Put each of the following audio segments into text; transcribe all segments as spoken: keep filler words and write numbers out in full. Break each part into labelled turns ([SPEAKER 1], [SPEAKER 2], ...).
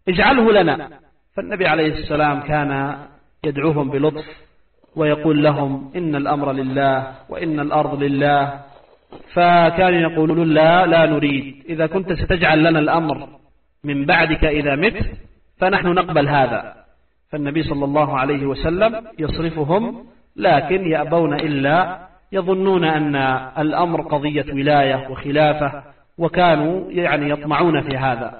[SPEAKER 1] اجعله لنا. فالنبي عليه السلام كان يدعوهم بلطف ويقول لهم إن الأمر لله وإن الأرض لله، فكانوا يقولون لا لا نريد، إذا كنت ستجعل لنا الأمر من بعدك إذا مت فنحن نقبل هذا. فالنبي صلى الله عليه وسلم يصرفهم، لكن يأبون إلا يظنون أن الأمر قضية ولاية وخلافة، وكانوا يعني يطمعون في هذا.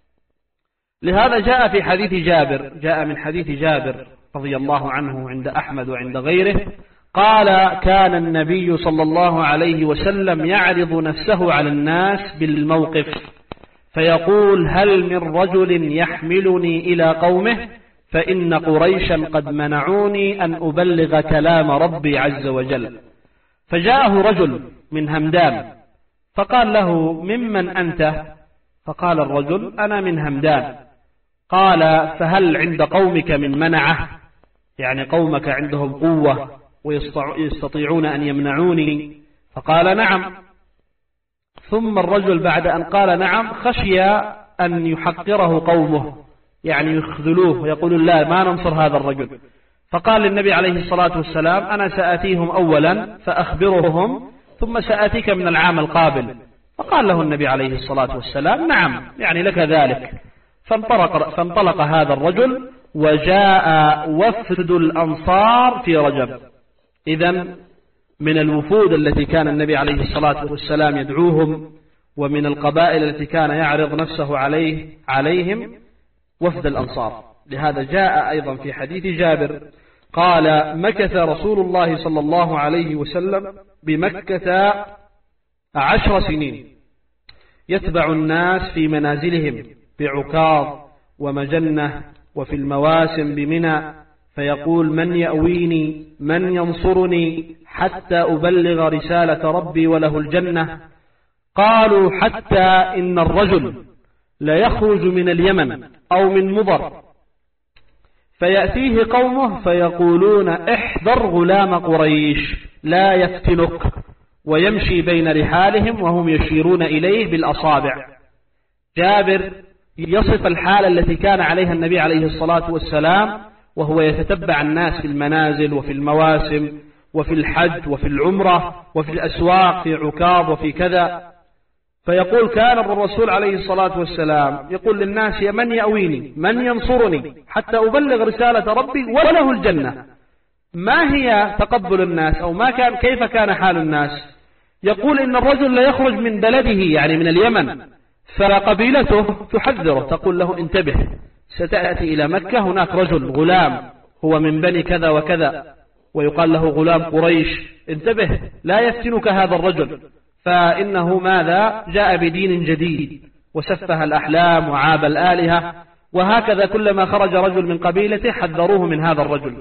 [SPEAKER 1] لهذا جاء في حديث جابر، جاء من حديث جابر رضي الله عنه عند أحمد وعند غيره، قال كان النبي صلى الله عليه وسلم يعرض نفسه على الناس بالموقف فيقول هل من رجل يحملني إلى قومه فإن قريشا قد منعوني أن أبلغ كلام ربي عز وجل. فجاءه رجل من همدان فقال له ممن أنت؟ فقال الرجل أنا من همدان. قال فهل عند قومك من منعه؟ يعني قومك عندهم قوة ويستطيعون أن يمنعوني؟ فقال نعم. ثم الرجل بعد أن قال نعم خشي أن يحقره قومه، يعني يخذلوه ويقولون لا ما ننصر هذا الرجل. فقال للنبي عليه الصلاة والسلام أنا سآتيهم أولا فأخبرهم ثم سآتيك من العام القابل. فقال له النبي عليه الصلاة والسلام نعم، يعني لك ذلك. فانطلق, فانطلق هذا الرجل وجاء وفد الأنصار في رجب. إذن من الوفود التي كان النبي عليه الصلاة والسلام يدعوهم ومن القبائل التي كان يعرض نفسه عليه عليهم وفد الأنصار. لهذا جاء أيضا في حديث جابر قال مكث رسول الله صلى الله عليه وسلم بمكة عشر سنين يتبع الناس في منازلهم بعكاظ ومجنة وفي المواسم بمنى، فيقول من يأويني من ينصرني حتى أبلغ رسالة ربي وله الجنة. قالوا حتى إن الرجل لا يخرج من اليمن أو من مضر فيأتيه قومه فيقولون احذر غلام قريش لا يفتنك، ويمشي بين رحالهم وهم يشيرون إليه بالأصابع. جابر يصف الحالة التي كان عليها النبي عليه الصلاة والسلام وهو يتتبع الناس في المنازل وفي المواسم وفي الحج وفي العمرة وفي الأسواق في عكاظ وفي كذا. فيقول كان الرسول عليه الصلاة والسلام يقول للناس يا من يأويني من ينصرني حتى أبلغ رسالة ربي وله الجنة. ما هي تقبل الناس أو ما كان كيف كان حال الناس؟ يقول إن الرجل لا يخرج من بلده يعني من اليمن، فقبيلته تحذره تقول له انتبه ستأتي إلى مكة هناك رجل غلام هو من بني كذا وكذا ويقال له غلام قريش، انتبه لا يفتنك هذا الرجل فإنه ماذا جاء بدين جديد وسفه الأحلام وعاب الآلهة. وهكذا كلما خرج رجل من قبيلته حذروه من هذا الرجل.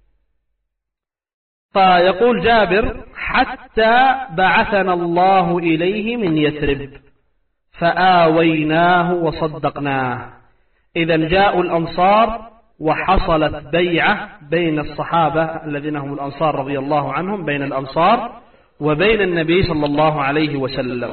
[SPEAKER 1] فيقول جابر حتى بعثنا الله إليه من يثرب فآويناه وصدقناه. إذا جاءوا الأنصار وحصلت بيعة بين الصحابة الذين هم الأنصار رضي الله عنهم، بين الأنصار وبين النبي صلى الله عليه وسلم.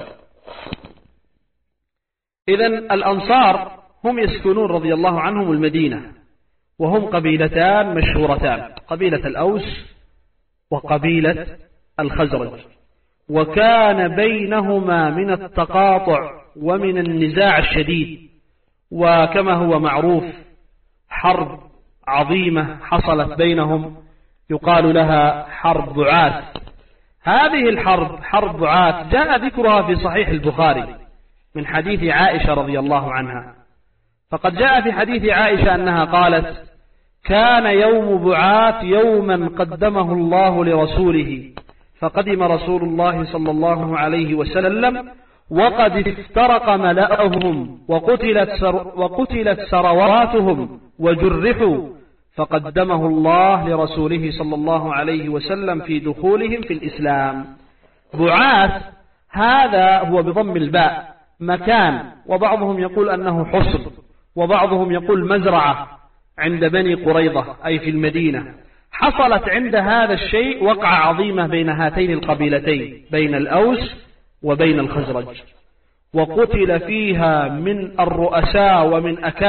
[SPEAKER 1] إذا الأنصار هم يسكنون رضي الله عنهم المدينة، وهم قبيلتان مشهورتان، قبيلة الأوس وقبيلة الخزرج، وكان بينهما من التقاطع ومن النزاع الشديد، وكما هو معروف حرب عظيمة حصلت بينهم يقال لها حرب بعاث. هذه الحرب حرب بعاث جاء ذكرها في صحيح البخاري من حديث عائشة رضي الله عنها. فقد جاء في حديث عائشة أنها قالت كان يوم بعاث يوما قدمه الله لرسوله، فقدم رسول الله صلى الله عليه وسلم وقد افترق ملأهم وقتلت, سر وقتلت سرواتهم وجرحوا، فقدمه الله لرسوله صلى الله عليه وسلم في دخولهم في الإسلام. بعاث هذا هو بضم الباء مكان، وبعضهم يقول أنه حصر وبعضهم يقول مزرعة عند بني قريظة أي في المدينة. حصلت عند هذا الشيء وقعة عظيمة بين هاتين القبيلتين بين الأوس وبين الخزرج، وقتل فيها من الرؤساء ومن أكابر